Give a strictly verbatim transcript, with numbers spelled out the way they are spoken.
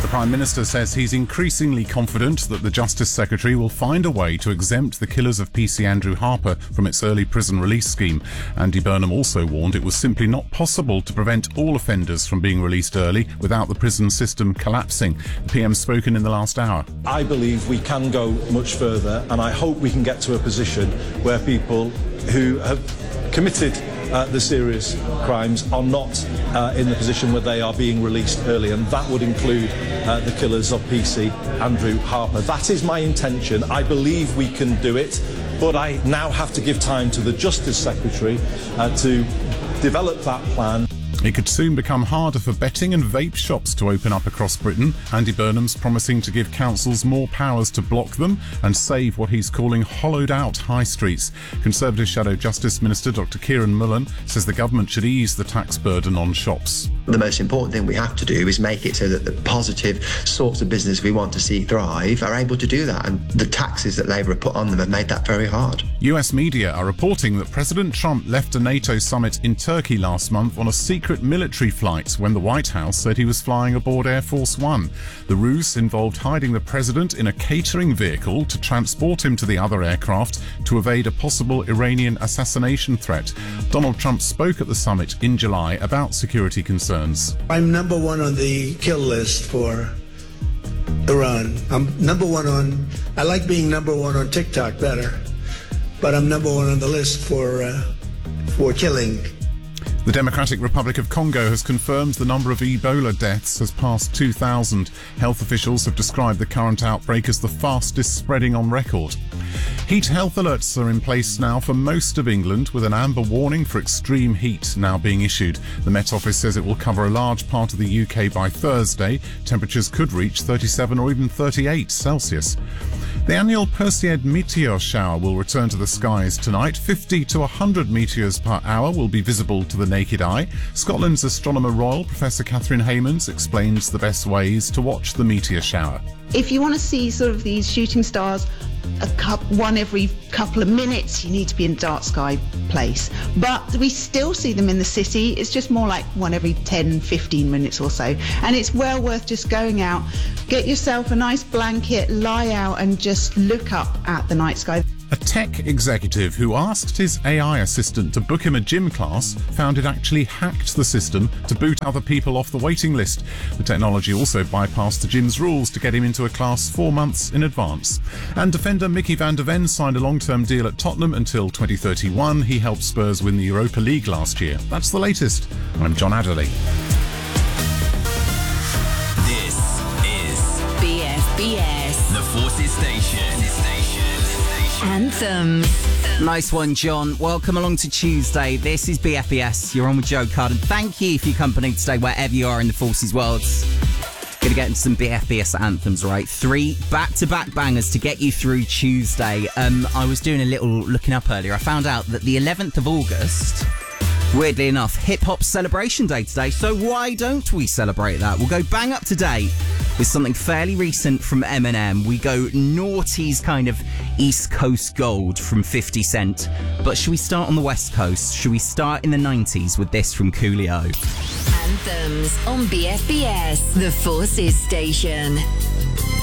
The Prime Minister says he's increasingly confident that the Justice Secretary will find a way to exempt the killers of P C Andrew Harper from its early prison release scheme. Andy Burnham also warned it was simply not possible to prevent all offenders from being released early without the prison system collapsing. The P M spoken in the last hour. I believe we can go much further, and I hope we can get to a position where people who have committed Uh, the serious crimes are not uh, in the position where they are being released early, and that would include uh, the killers of P C Andrew Harper. That is my intention. I believe we can do it, but I now have to give time to the Justice Secretary uh, to develop that plan. It could soon become harder for betting and vape shops to open up across Britain. Andy Burnham's promising to give councils more powers to block them and save what he's calling hollowed-out high streets. Conservative Shadow Justice Minister Doctor Kieran Mullen says the government should ease the tax burden on shops. The most important thing we have to do is make it so that the positive sorts of business we want to see thrive are able to do that, and the taxes that Labour have put on them have made that very hard. U S media are reporting that President Trump left a NATO summit in Turkey last month on a secret military flight when the White House said he was flying aboard Air Force One. The ruse involved hiding the president in a catering vehicle to transport him to the other aircraft to evade a possible Iranian assassination threat. Donald Trump spoke at the summit in July about security concerns. I'm number one on the kill list for Iran. I'm number one on, I like being number one on TikTok better, but I'm number one on the list for, uh, for killing. The Democratic Republic of Congo has confirmed the number of Ebola deaths has passed two thousand. Health officials have described the current outbreak as the fastest spreading on record. Heat health alerts are in place now for most of England, with an amber warning for extreme heat now being issued. The Met Office says it will cover a large part of the U K by Thursday. Temperatures could reach thirty-seven or even thirty-eight Celsius. The annual Perseid meteor shower will return to the skies tonight. fifty to one hundred meteors per hour will be visible to the naked eye. Scotland's Astronomer Royal, Professor Catherine Haymans, explains the best ways to watch the meteor shower. If you want to see sort of these shooting stars, a cup, one every couple of minutes, you need to be in a dark sky place. But we still see them in the city. It's just more like one every ten, fifteen minutes or so. And it's well worth just going out, get yourself a nice blanket, lie out and just look up at the night sky. A tech executive who asked his A I assistant to book him a gym class found it actually hacked the system to boot other people off the waiting list. The technology also bypassed the gym's rules to get him into a class four months in advance. And defender Mickey van der Ven signed a long-term deal at Tottenham until twenty thirty-one. He helped Spurs win the Europa League last year. That's the latest. I'm John Adderley. This is B F B S, the Forces Station. Anthems. Nice one, John. Welcome along to Tuesday. This is B F B S. You're on with Joe Carden. Thank you for your company today, wherever you are in the Forces world. Gonna get into some B F B S anthems, right? Three back-to-back bangers to get you through Tuesday. Um, I was doing a little looking up earlier. I found out that the eleventh of August, weirdly enough, hip-hop celebration day today. So why don't we celebrate that? We'll go bang up to date with something fairly recent from Eminem. We go naughty's kind of East Coast gold from fifty cent. But should we start on the West Coast? Should we start in the nineties with this from Coolio? Anthems on B F B S, the Forces Station.